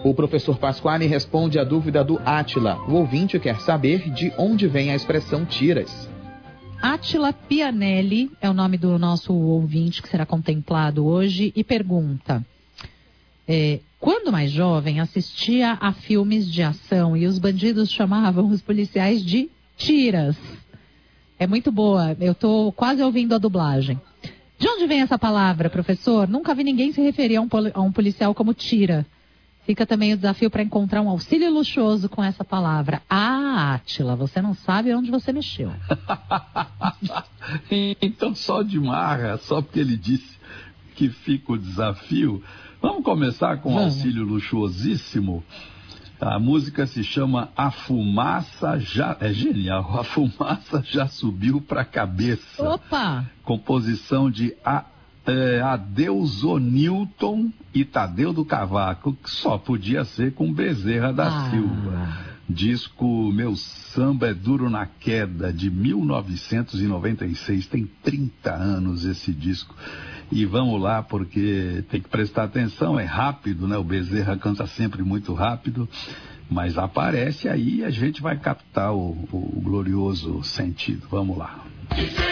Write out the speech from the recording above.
O professor Pasquale responde a dúvida do Átila. O ouvinte quer saber de onde vem a expressão tiras. Átila Pianelli é o nome do nosso ouvinte que será contemplado hoje e pergunta: quando mais jovem assistia a filmes de ação e os bandidos chamavam os policiais de tiras. É muito boa, eu tô quase ouvindo a dublagem. De onde vem essa palavra, professor? Nunca vi ninguém se referir a um policial como tira. Fica também o desafio para encontrar um auxílio luxuoso com essa palavra. Ah, Átila, você não sabe onde você mexeu. Então só de marra, só porque ele disse que fica o desafio. Vamos começar com um auxílio luxuosíssimo. A música se chama A Fumaça Já... É genial. A Fumaça Já Subiu Pra Cabeça. Opa! Composição de Adeuso Newton e Tadeu do Cavaco, que só podia ser com Bezerra da Silva. Disco Meu Samba é Duro na Queda, de 1996. Tem 30 anos esse disco. E vamos lá, porque tem que prestar atenção, é rápido, né? O Bezerra canta sempre muito rápido, mas aparece aí e a gente vai captar o glorioso sentido. Vamos lá.